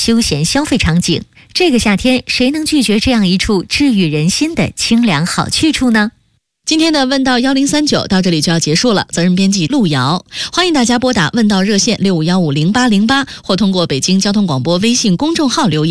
休闲消费场景。这个夏天，谁能拒绝这样一处治愈人心的清凉好去处呢？ 今天的问道1039到这里就要结束了，责任编辑陆瑶。欢迎大家拨打问道热线65150808，或通过北京交通广播微信公众号留言。